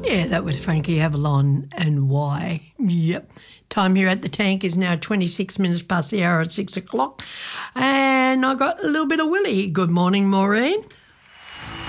Yeah, that was Frankie Avalon and Why. Yep. Time here at the tank is now 26 minutes past the hour at 6 o'clock. And I got a little bit of Willie. Good morning, Maureen.